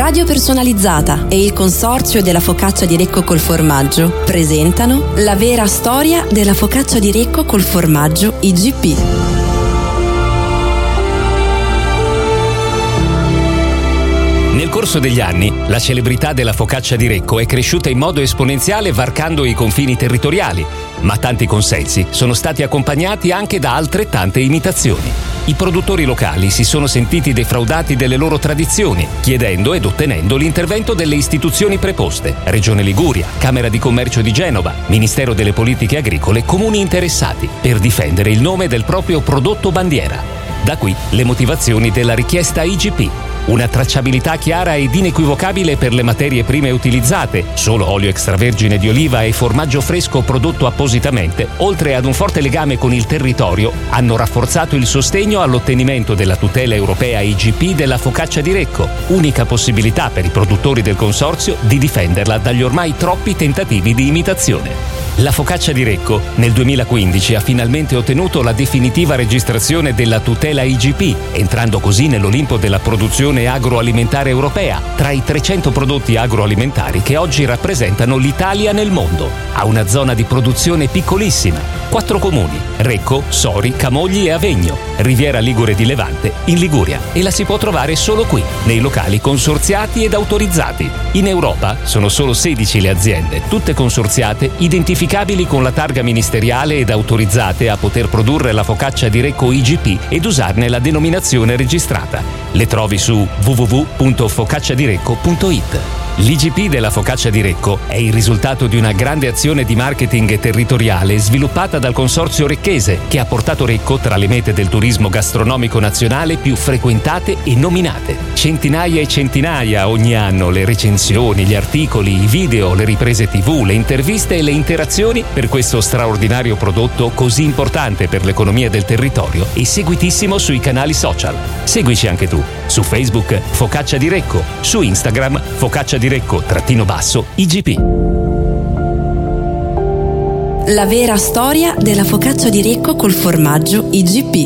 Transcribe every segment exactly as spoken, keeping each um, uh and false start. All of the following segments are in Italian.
Radio Personalizzata e il consorzio della focaccia di Recco col formaggio presentano La vera storia della focaccia di Recco col formaggio I G P. Nel corso degli anni, la celebrità della focaccia di Recco è cresciuta in modo esponenziale varcando i confini territoriali, ma tanti consensi sono stati accompagnati anche da altrettante imitazioni. I produttori locali si sono sentiti defraudati delle loro tradizioni, chiedendo ed ottenendo l'intervento delle istituzioni preposte, Regione Liguria, Camera di Commercio di Genova, Ministero delle Politiche Agricole, comuni interessati, per difendere il nome del proprio prodotto bandiera. Da qui le motivazioni della richiesta I G P. Una tracciabilità chiara ed inequivocabile per le materie prime utilizzate, solo olio extravergine di oliva e formaggio fresco prodotto appositamente, oltre ad un forte legame con il territorio, hanno rafforzato il sostegno all'ottenimento della tutela europea I G P della focaccia di Recco, unica possibilità per i produttori del consorzio di difenderla dagli ormai troppi tentativi di imitazione. La focaccia di Recco nel duemilaquindici ha finalmente ottenuto la definitiva registrazione della tutela I G P, entrando così nell'Olimpo della produzione agroalimentare europea, tra i trecento prodotti agroalimentari che oggi rappresentano l'Italia nel mondo. Ha una zona di produzione piccolissima, quattro comuni: Recco, Sori, Camogli e Avegno, Riviera Ligure di Levante, in Liguria, e la si può trovare solo qui, nei locali consorziati ed autorizzati. In Europa sono solo sedici le aziende, tutte consorziate, identificabili con la targa ministeriale ed autorizzate a poter produrre la focaccia di Recco I G P ed usarne la denominazione registrata. Le trovi su w w w punto focacciadirecco punto i t. L'I G P della focaccia di Recco è il risultato di una grande azione di marketing territoriale sviluppata dal consorzio recchese, che ha portato Recco tra le mete del turismo gastronomico nazionale più frequentate e nominate. Centinaia e centinaia ogni anno le recensioni, gli articoli, i video, le riprese tivù, le interviste e le interazioni per questo straordinario prodotto così importante per l'economia del territorio e seguitissimo sui canali social. Seguici anche tu su Facebook Focaccia di Recco, su Instagram Focaccia di Recco trattino basso I G P. La vera storia della focaccia di Recco col formaggio I G P.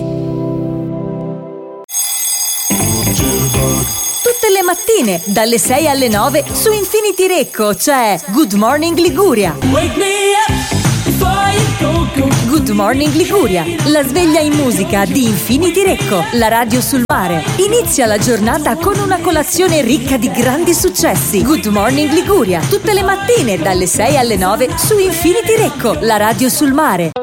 Tutte le mattine dalle sei alle nove su Infinity Recco c'è Good Morning Liguria. Wake me up before you go, go. Good Morning Liguria, la sveglia in musica di Infinity Recco, la radio sul mare. Inizia la giornata con una colazione ricca di grandi successi. Good Morning Liguria, tutte le mattine dalle sei alle nove su Infinity Recco, la radio sul mare.